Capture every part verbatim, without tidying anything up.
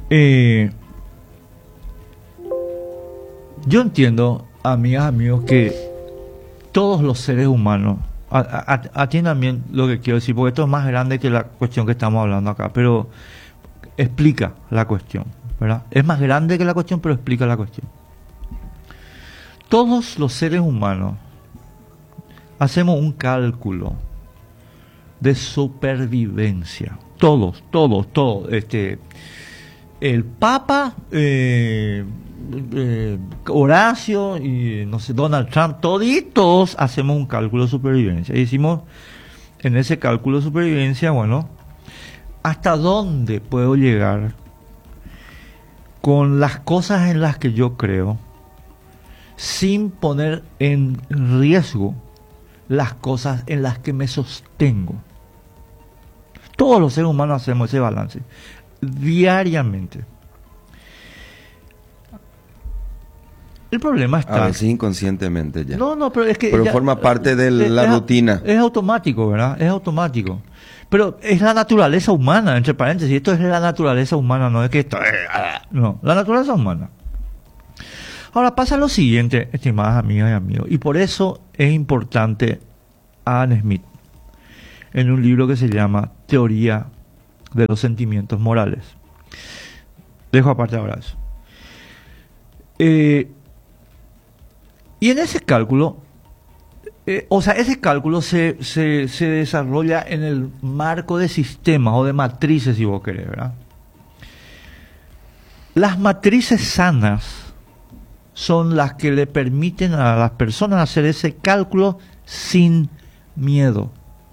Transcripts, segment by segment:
Eh, yo entiendo, amigas, amigos, que todos los seres humanos, atiendan bien lo que quiero decir, porque esto es más grande que la cuestión que estamos hablando acá, pero explica la cuestión, ¿verdad? Es más grande que la cuestión, pero explica la cuestión. Todos los seres humanos hacemos un cálculo de supervivencia. Todos, todos, todos. Este, el Papa, eh, eh, Horacio y no sé, Donald Trump, toditos hacemos un cálculo de supervivencia. Y decimos, en ese cálculo de supervivencia, bueno, ¿hasta dónde puedo llegar con las cosas en las que yo creo, sin poner en riesgo las cosas en las que me sostengo? Todos los seres humanos hacemos ese balance diariamente. El problema está... A veces inconscientemente ya. No, no, pero es que... Pero ya, forma parte de es, la es, rutina. Es automático, ¿verdad? Es automático. Pero es la naturaleza humana, entre paréntesis. Esto es la naturaleza humana, no es que esto... No, la naturaleza humana. Ahora pasa lo siguiente, estimadas amigas y amigos, y por eso es importante Adam Smith, en un libro que se llama Teoría de los Sentimientos Morales. Dejo aparte ahora eso. Eh, y en ese cálculo, eh, o sea, ese cálculo se, se, se desarrolla en el marco de sistemas o de matrices, si vos querés, ¿verdad? Las matrices sanas son las que le permiten a las personas hacer ese cálculo sin miedo.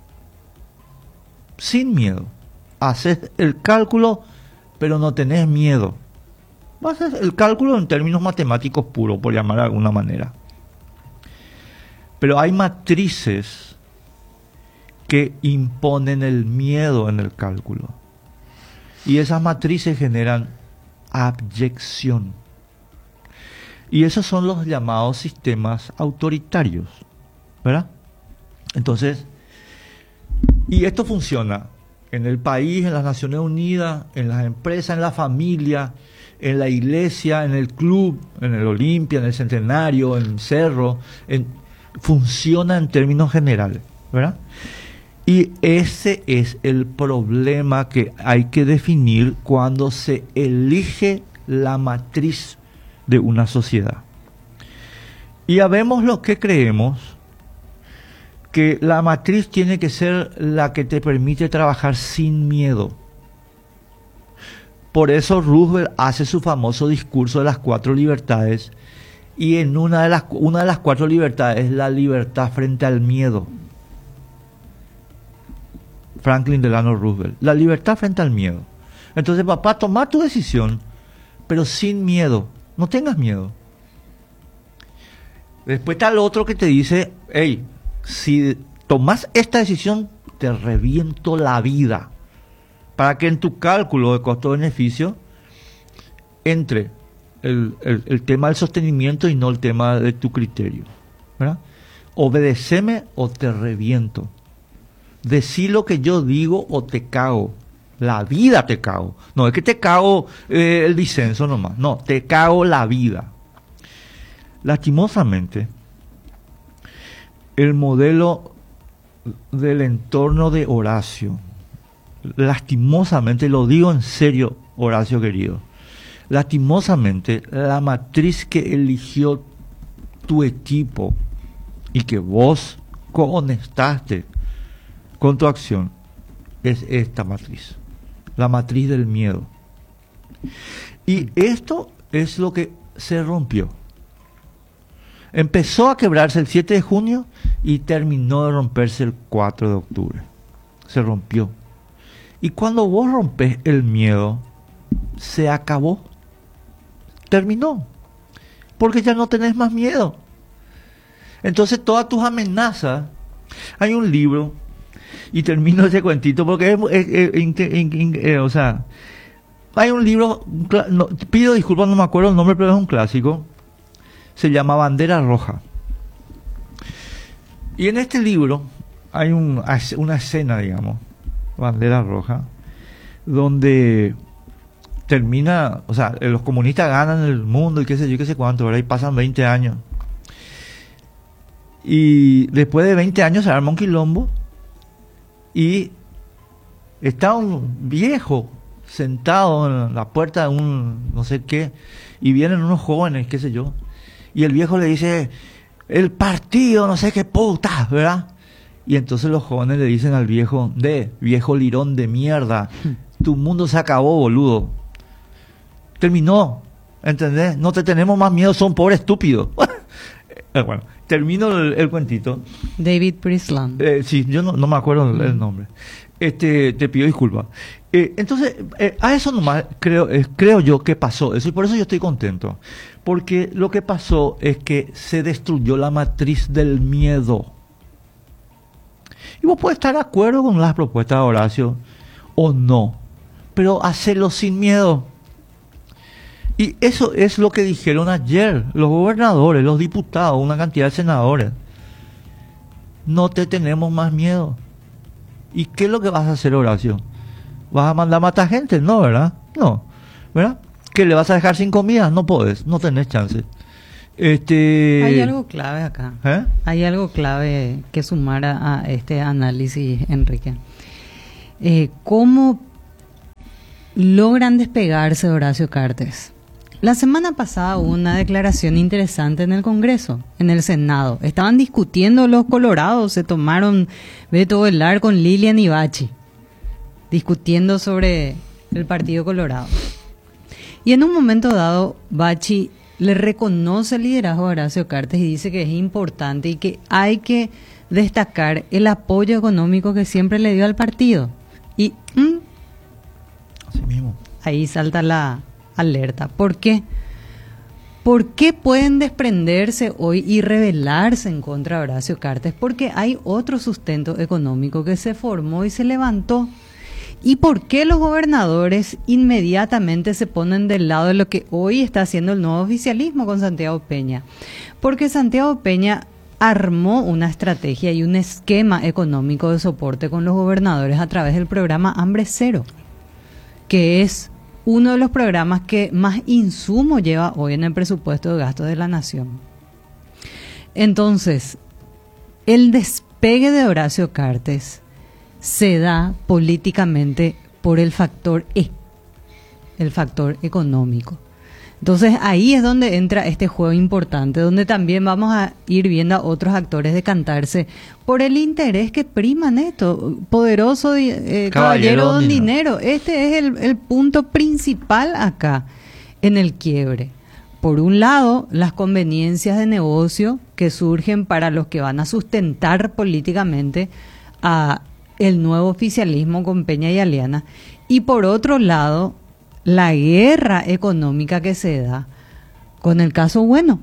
Sin miedo. Haces el cálculo, pero no tenés miedo. Haces el cálculo en términos matemáticos puros, por llamar de alguna manera. Pero hay matrices que imponen el miedo en el cálculo. Y esas matrices generan abyección. Y esos son los llamados sistemas autoritarios, ¿verdad? Entonces, y esto funciona en el país, en las Naciones Unidas, en las empresas, en la familia, en la iglesia, en el club, en el Olimpia, en el Centenario, en Cerro, en, funciona en términos generales, ¿verdad? Y ese es el problema que hay que definir cuando se elige la matriz de una sociedad. Y habemos los que creemos que la matriz tiene que ser la que te permite trabajar sin miedo. Por eso Roosevelt hace su famoso discurso de las cuatro libertades, y en una de las, una de las cuatro libertades es la libertad frente al miedo. Franklin Delano Roosevelt, la libertad frente al miedo. Entonces, papá, toma tu decisión, pero sin miedo. No tengas miedo. Después está el otro que te dice, hey, si tomas esta decisión, te reviento la vida. Para que en tu cálculo de costo-beneficio entre el, el, el tema del sostenimiento y no el tema de tu criterio, ¿verdad? Obedeceme o te reviento. Decí lo que yo digo o te cago. La vida te cago. No es que te cago eh, el disenso nomás. No, te cago la vida. Lastimosamente, el modelo del entorno de Horacio, lastimosamente, lo digo en serio, Horacio querido, lastimosamente, la matriz que eligió tu equipo y que vos cohonestaste con tu acción es esta matriz. La matriz del miedo. Y esto es lo que se rompió. Empezó a quebrarse el siete de junio y terminó de romperse el cuatro de octubre. Se rompió. Y cuando vos rompes el miedo, se acabó. Terminó. Porque ya no tenés más miedo. Entonces todas tus amenazas... Hay un libro... Y termino ese cuentito porque es, es, es, es, es, es, o sea, hay un libro, un no, pido disculpas, no me acuerdo el nombre, pero es un clásico, se llama Bandera Roja. Y en este libro hay un, una escena, digamos, Bandera Roja, donde termina, o sea, los comunistas ganan el mundo y qué sé yo, qué sé cuánto, ¿verdad? Y pasan veinte años. Y después de veinte años se arma un quilombo y está un viejo sentado en la puerta de un no sé qué y vienen unos jóvenes, qué sé yo, y el viejo le dice, el partido, no sé qué puta, ¿verdad? Y entonces los jóvenes le dicen al viejo, de viejo lirón de mierda, tu mundo se acabó, boludo. Terminó, ¿entendés? No te tenemos más miedo, son pobres estúpidos. Bueno, termino el, el cuentito. David Prisland. Eh, sí, yo no, no me acuerdo el, el nombre. Este, te pido disculpas. Eh, entonces, eh, a eso nomás creo, eh, creo yo que pasó eso, y por eso yo estoy contento. Porque lo que pasó es que se destruyó la matriz del miedo. Y vos puedes estar de acuerdo con las propuestas de Horacio o no, pero hacerlo sin miedo. Y eso es lo que dijeron ayer los gobernadores, los diputados, una cantidad de senadores. No te tenemos más miedo. ¿Y qué es lo que vas a hacer, Horacio? ¿Vas a mandar a matar gente? No, ¿verdad? No, ¿verdad? ¿Que le vas a dejar sin comida? No podés, no tenés chance. Este... Hay algo clave acá. ¿Eh? Hay algo clave que sumar a, a este análisis, Enrique. Eh, ¿Cómo logran despegarse de Horacio Cartes? La semana pasada hubo una declaración interesante en el Congreso, en el Senado. Estaban discutiendo los colorados, se tomaron Beto Velar con Lilian y Bachi, discutiendo sobre el Partido Colorado. Y en un momento dado, Bachi le reconoce el liderazgo de Horacio Cartes y dice que es importante y que hay que destacar el apoyo económico que siempre le dio al partido. Y ¿mm? Así mismo. Ahí salta la alerta. ¿Por qué? ¿Por qué pueden desprenderse hoy y rebelarse en contra de Horacio Cartes? Porque hay otro sustento económico que se formó y se levantó. ¿Y por qué los gobernadores inmediatamente se ponen del lado de lo que hoy está haciendo el nuevo oficialismo con Santiago Peña? Porque Santiago Peña armó una estrategia y un esquema económico de soporte con los gobernadores a través del programa Hambre Cero, que es uno de los programas que más insumo lleva hoy en el presupuesto de gastos de la nación. Entonces, el despegue de Horacio Cartes se da políticamente por el factor E, el factor económico. Entonces ahí es donde entra este juego importante, donde también vamos a ir viendo a otros actores decantarse por el interés que prima en esto. Poderoso eh, caballero, caballero don dinero. dinero. Este es el, el punto principal acá en el quiebre. Por un lado, las conveniencias de negocio que surgen para los que van a sustentar políticamente a el nuevo oficialismo con Peña y Aliana, y por otro lado la guerra económica que se da con el caso Bueno,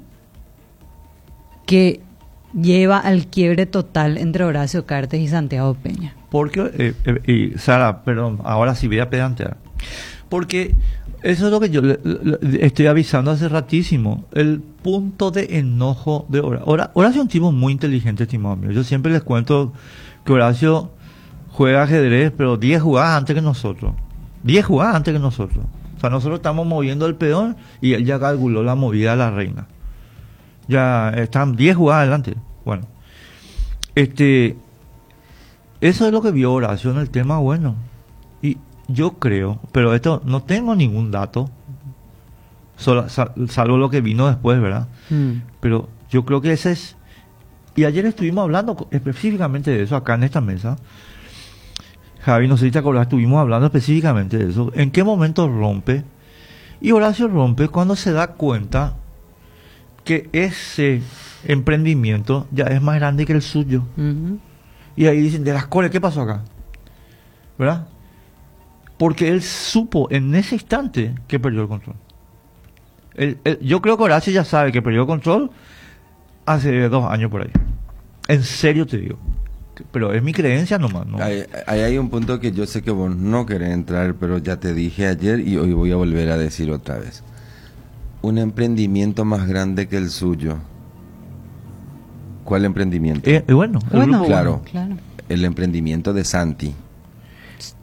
que lleva al quiebre total entre Horacio Cartes y Santiago Peña. Porque, eh, eh, y Sara, perdón, ahora sí voy a pedantear, porque eso es lo que yo le, le, estoy avisando hace ratísimo, el punto de enojo de Horacio. Horacio es un tipo muy inteligente, estimado mío. Yo siempre les cuento que Horacio juega ajedrez, pero diez jugadas antes que nosotros. diez jugadas antes que nosotros. O sea, nosotros estamos moviendo el peón y él ya calculó la movida de la reina. Ya están diez jugadas adelante. Bueno, este, eso es lo que vio Horacio en el tema Bueno. Y yo creo, pero esto no tengo ningún dato, solo, sal, salvo lo que vino después, ¿verdad? Mm. Pero yo creo que ese es. Y ayer estuvimos hablando específicamente de eso acá en esta mesa. Javi, no sé si te acordás, estuvimos hablando específicamente de eso. ¿En qué momento rompe? Y Horacio rompe cuando se da cuenta que ese emprendimiento ya es más grande que el suyo. Uh-huh. Y ahí dicen, de las coles, ¿qué pasó acá? ¿Verdad? Porque él supo en ese instante que perdió el control. Él, él, yo creo que Horacio ya sabe que perdió el control hace dos años por ahí. En serio te digo. Pero es mi creencia nomás, ¿no? Ahí hay, hay un punto que yo sé que vos no querés entrar, pero ya te dije ayer y hoy voy a volver a decir otra vez. Un emprendimiento más grande que el suyo. ¿Cuál emprendimiento? Eh, bueno, bueno, claro, bueno, claro. El emprendimiento de Santi.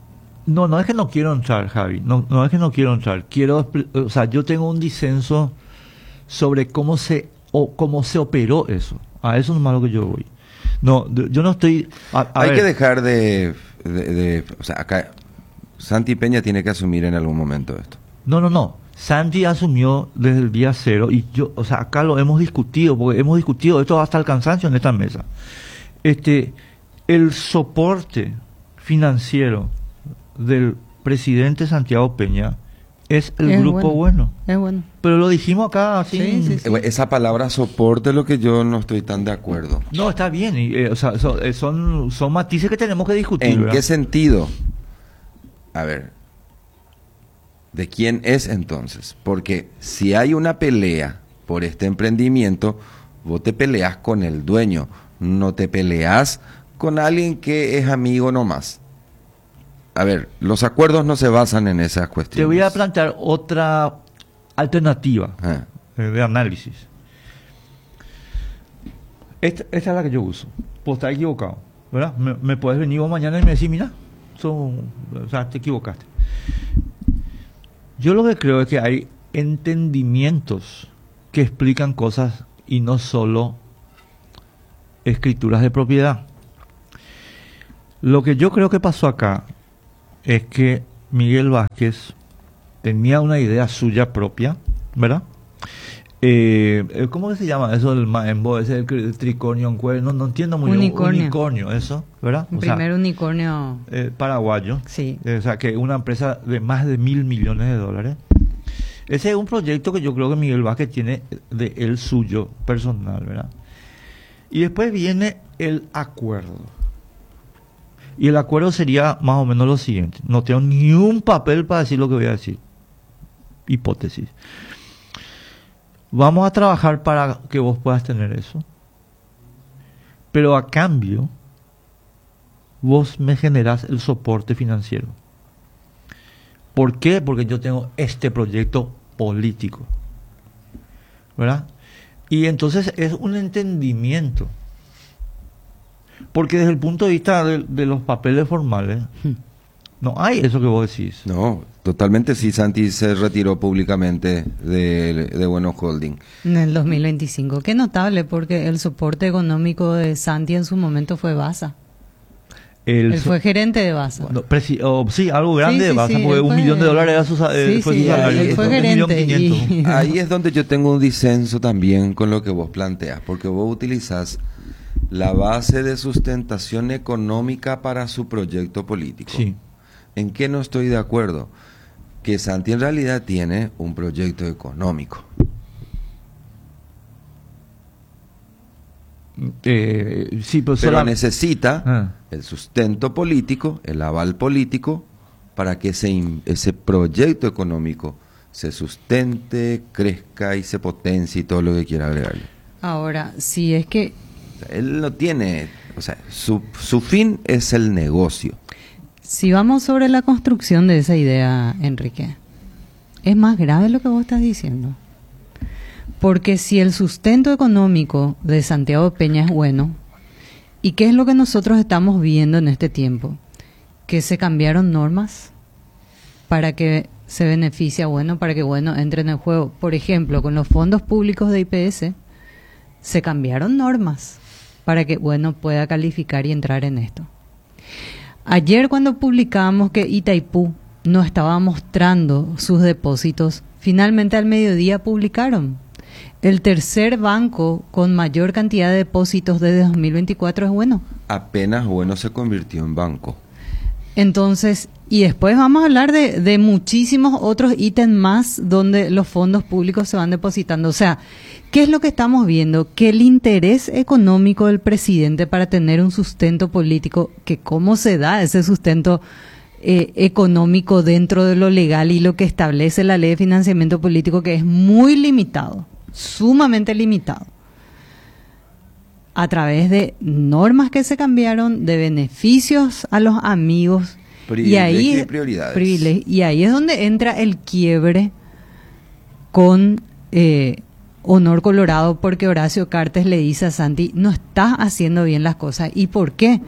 No, no es que no quiero entrar, Javi. No, no es que no quiero entrar. Quiero, expli- o sea, yo tengo un disenso sobre cómo se o cómo se operó eso. A eso es lo que yo voy. No, de- yo no estoy. A, a Hay ver, que dejar de, de, de- o sea, acá Santi Peña tiene que asumir en algún momento esto. No, no, no. Santi asumió desde el día cero y yo, o sea, acá lo hemos discutido, porque hemos discutido esto hasta el cansancio en esta mesa. Este, el soporte financiero del presidente Santiago Peña es el Es grupo bueno. Es bueno. Pero lo dijimos acá así. Sí, sí, sí. Eh, Esa palabra soporte es lo que yo no estoy tan de acuerdo. No, está bien. Y, eh, o sea, so- eh, son, son matices que tenemos que discutir. ¿En ¿verdad? qué sentido? A ver, ¿de quién es entonces? Porque si hay una pelea por este emprendimiento, vos te peleas con el dueño, no te peleas con alguien que es amigo nomás. A ver, los acuerdos no se basan en esas cuestiones. Te voy a plantear otra alternativa Ah, eh, de análisis. Esta, esta es la que yo uso. Pues está equivocado, ¿verdad? Me, me puedes venir vos mañana y me decís, mira, son, o sea, te equivocaste. Yo lo que creo es que hay entendimientos que explican cosas y no solo escrituras de propiedad. Lo que yo creo que pasó acá es que Miguel Vázquez tenía una idea suya propia, ¿verdad? Eh, ¿Cómo que se llama eso del maembo? Ese el tricornio en cuero, no, no entiendo muy bien. Unicornio. Unicornio, eso, ¿verdad? El O sea, primer unicornio. eh, paraguayo. Sí. Eh, o sea, que una empresa de más de mil millones de dólares. Ese es un proyecto que yo creo que Miguel Vázquez tiene de el suyo personal, ¿verdad? Y después viene el acuerdo. Y el acuerdo sería más o menos lo siguiente. No tengo ni un papel para decir lo que voy a decir. Hipótesis. Vamos a trabajar para que vos puedas tener eso. Pero a cambio, vos me generás el soporte financiero. ¿Por qué? Porque yo tengo este proyecto político. ¿Verdad? Y entonces es un entendimiento. Porque desde el punto de vista de, de los papeles formales, Hmm. no hay eso que vos decís. no, totalmente sí, Santi se retiró públicamente de, de Bueno Holding. En el dos mil veinticinco. Qué notable, porque el soporte económico de Santi en su momento fue Basa. El Él so- fue gerente de Basa. no, presi- o, sí, algo grande Sí, sí, de Basa, sí, porque él un fue- millón de dólares era su, sa- eh, Sí, fue sí, su salario. él fue un millón gerente quinientos. y- Ahí es donde yo tengo un disenso también con lo que vos planteas, porque vos utilizás la base de sustentación económica para su proyecto político. Sí. ¿En qué no estoy de acuerdo? Que Santi en realidad tiene un proyecto económico. Eh, sí, pero, Pero solam- necesita Ah. el sustento político, el aval político, para que ese, in- ese proyecto económico se sustente, crezca y se potencie y todo lo que quiera agregarle. Ahora, si es que O sea, él no tiene, o sea, su, su fin es el negocio. Si vamos sobre la construcción de esa idea, Enrique, es más grave lo que vos estás diciendo. Porque si el sustento económico de Santiago Peña es bueno, ¿y qué es lo que nosotros estamos viendo en este tiempo? Que se cambiaron normas para que se beneficie a Bueno, para que Bueno entre en el juego. Por ejemplo, con los fondos públicos de I P S, se cambiaron normas para que Bueno pueda calificar y entrar en esto. Ayer cuando publicamos que Itaipú no estaba mostrando sus depósitos, finalmente al mediodía publicaron. El tercer banco con mayor cantidad de depósitos desde dos mil veinticuatro es Bueno. Apenas Bueno se convirtió en banco. Entonces, y después vamos a hablar de, de muchísimos otros ítems más donde los fondos públicos se van depositando. O sea, ¿qué es lo que estamos viendo? Que el interés económico del presidente para tener un sustento político, que cómo se da ese sustento eh, económico dentro de lo legal y lo que establece la ley de financiamiento político, que es muy limitado, sumamente limitado, a través de normas que se cambiaron, de beneficios a los amigos. Y Privilegio ahí, y prioridades. privile- y ahí es donde entra el quiebre con eh, Honor Colorado, porque Horacio Cartes le dice a Santi, no estás haciendo bien las cosas. ¿Y por qué?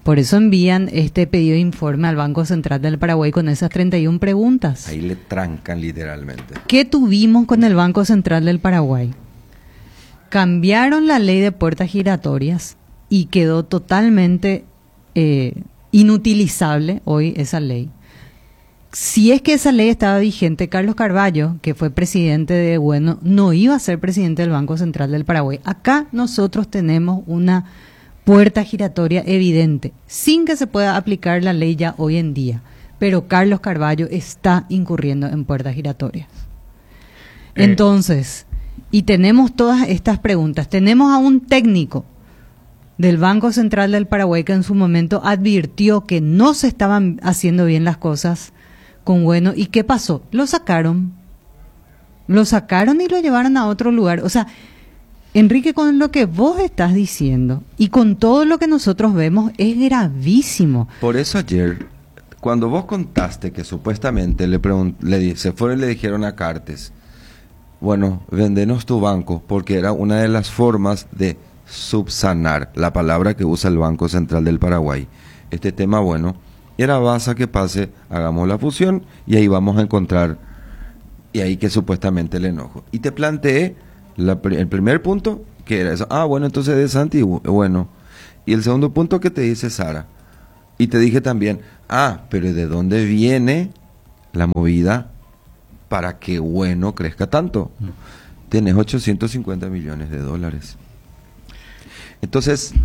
Por eso envían este pedido de informe al Banco Central del Paraguay con esas treinta y una preguntas. Ahí le trancan literalmente. ¿Qué tuvimos con el Banco Central del Paraguay? Cambiaron la ley de puertas giratorias y quedó totalmente eh, inutilizable hoy esa ley. Si es que esa ley estaba vigente, Carlos Carvalho, que fue presidente de Bueno, no iba a ser presidente del Banco Central del Paraguay. Acá nosotros tenemos una puerta giratoria evidente, sin que se pueda aplicar la ley ya hoy en día. Pero Carlos Carvalho está incurriendo en puertas giratorias. Eh. Entonces, y tenemos todas estas preguntas. Tenemos a un técnico del Banco Central del Paraguay que en su momento advirtió que no se estaban haciendo bien las cosas con Bueno. ¿Y qué pasó? Lo sacaron. Lo sacaron y lo llevaron a otro lugar. O sea, Enrique, con lo que vos estás diciendo y con todo lo que nosotros vemos es gravísimo. Por eso ayer, cuando vos contaste que supuestamente le, pregunt- le se fueron y le dijeron a Cartes, bueno, vendenos tu banco, porque era una de las formas de subsanar, la palabra que usa el Banco Central del Paraguay. Este tema, bueno, era basta que pase, hagamos la fusión y ahí vamos a encontrar, y ahí que supuestamente el enojo. Y te planteé la, el primer punto, que era eso. Ah, bueno, entonces de Santi, bueno. Y el segundo punto que te dice Sara. Y te dije también, ah, pero ¿de dónde viene la movida para que Bueno crezca tanto? Mm. Tenés ochocientos cincuenta millones de dólares. Entonces,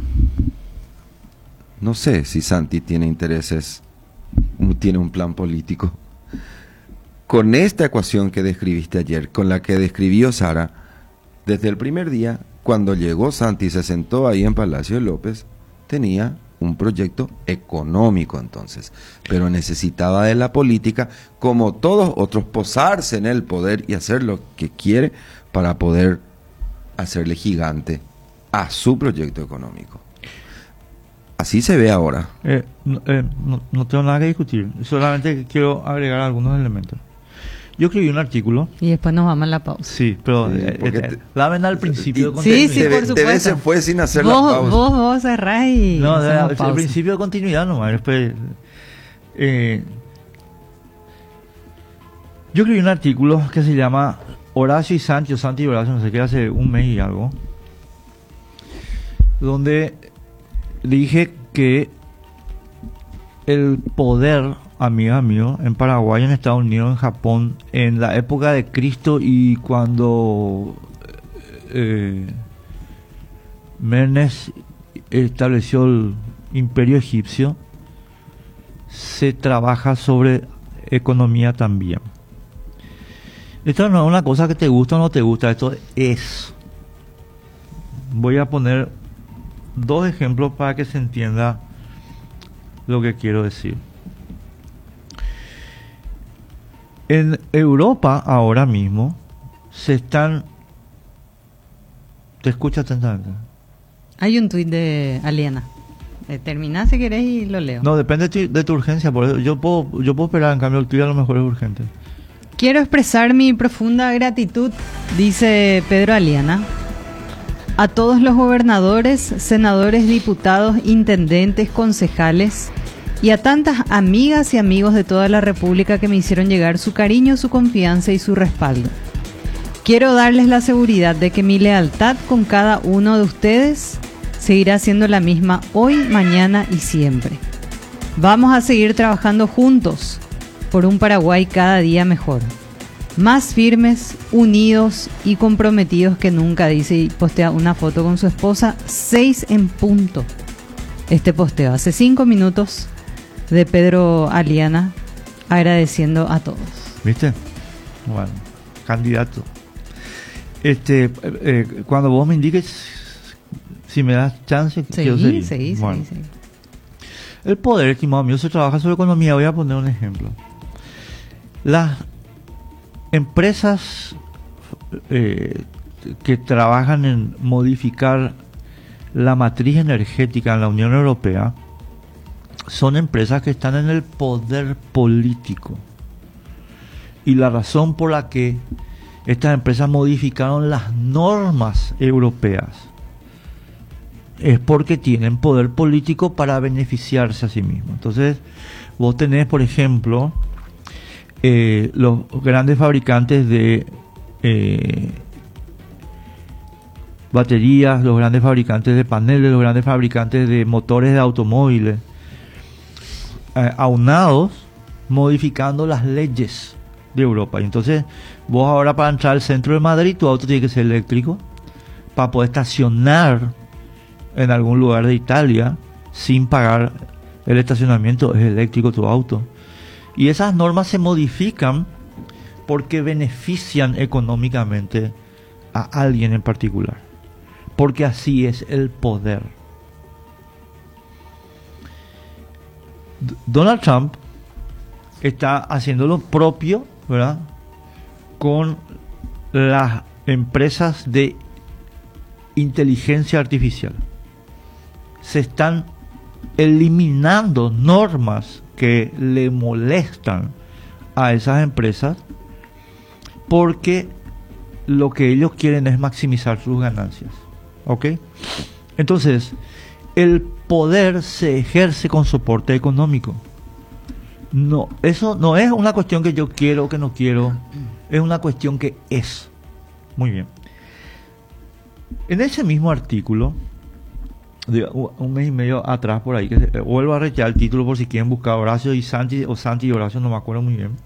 no sé si Santi tiene intereses, tiene un plan político. Con esta ecuación que describiste ayer, con la que describió Sara, desde el primer día, cuando llegó Santi y se sentó ahí en Palacio de López, tenía un proyecto económico entonces, pero necesitaba de la política, como todos otros, posarse en el poder y hacer lo que quiere para poder hacerle gigante a su proyecto económico. Así se ve ahora. Eh, no, eh, no, no tengo nada que discutir, solamente quiero agregar algunos elementos. Yo escribí un artículo. Y después nos vamos a la pausa. Sí, pero sí, eh, eh, la ven al principio. De sí, sí, por supuesto. Se fue sin hacer vos, la pausa. Vos, vos cerrás y no, de, el principio de continuidad nomás. Después, eh, yo escribí un artículo que se llama Horacio y Santi, o Santi y Horacio, no sé qué, hace un mes y algo, donde dije que el poder, amiga mío, en Paraguay, en Estados Unidos, en Japón, en la época de Cristo y cuando eh, Menes estableció el imperio egipcio, se trabaja sobre economía también. Esto no es una cosa que te gusta o no te gusta, esto es. Voy a poner dos ejemplos para que se entienda lo que quiero decir. En Europa ahora mismo se están... Te escucho atentamente. Hay un tuit de Aliena. Eh, terminá si querés y lo leo. No, depende de tu, de tu urgencia. Por eso yo puedo, yo puedo esperar, en cambio el tuit a lo mejor es urgente. Quiero expresar mi profunda gratitud, dice Pedro Aliena, a todos los gobernadores, senadores, diputados, intendentes, concejales y a tantas amigas y amigos de toda la República que me hicieron llegar su cariño, su confianza y su respaldo. Quiero darles la seguridad de que mi lealtad con cada uno de ustedes seguirá siendo la misma hoy, mañana y siempre. Vamos a seguir trabajando juntos por un Paraguay cada día mejor, más firmes, unidos y comprometidos que nunca, dice, y postea una foto con su esposa, seis en punto. Este posteo hace cinco minutos de Pedro Aliena agradeciendo a todos. ¿Viste? Bueno, candidato. Este, eh, eh, cuando vos me indiques, si me das chance, sí, quiero seguir. Sí, bueno. sí, sí. El poder, estimado mío, se trabaja sobre economía. Voy a poner un ejemplo. Las empresas eh, que trabajan en modificar la matriz energética en la Unión Europea son empresas que están en el poder político. Y la razón por la que estas empresas modificaron las normas europeas es porque tienen poder político para beneficiarse a sí mismos. Entonces, vos tenés, por ejemplo, eh, los grandes fabricantes de eh, baterías, los grandes fabricantes de paneles, los grandes fabricantes de motores de automóviles, eh, aunados, modificando las leyes de Europa. Y entonces, vos ahora para entrar al centro de Madrid, tu auto tiene que ser eléctrico. Para poder estacionar en algún lugar de Italia sin pagar el estacionamiento, es eléctrico tu auto. Y esas normas se modifican porque benefician económicamente a alguien en particular. Porque así es el poder. D- Donald Trump está haciendo lo propio, ¿verdad?, con las empresas de inteligencia artificial. Se están eliminando normas que le molestan a esas empresas porque lo que ellos quieren es maximizar sus ganancias. ¿Ok? Entonces, el poder se ejerce con soporte económico. No, eso no es una cuestión que yo quiero o que no quiero, es una cuestión que es. Muy bien. En ese mismo artículo, de un mes y medio atrás por ahí, que se, eh, vuelvo a retirar el título por si quieren buscar Horacio y Santi, o Santi y Horacio, no me acuerdo muy bien.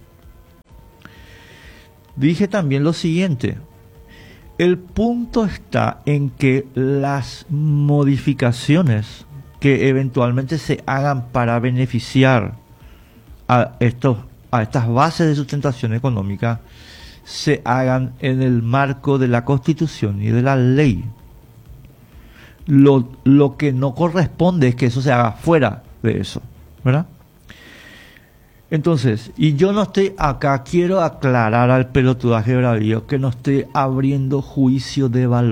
Dije también lo siguiente: el punto está en que las modificaciones que eventualmente se hagan para beneficiar a estos, a estas bases de sustentación económica, se hagan en el marco de la Constitución y de la ley. Lo, lo que no corresponde es que eso se haga fuera de eso, ¿verdad? Entonces, y yo no estoy acá, quiero aclarar al pelotudaje bravío que no estoy abriendo juicio de valor.